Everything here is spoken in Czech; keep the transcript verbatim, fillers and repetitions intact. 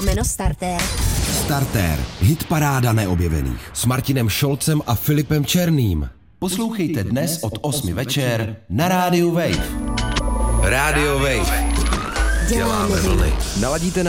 Jméno Startér. Startér, hitparáda neobjevených. S Martinem Šolcem a Filipem Černým. Poslouchejte dnes od osmi večer na Rádiu Wave. Rádio Wave. Děláme vlny. Naladíte na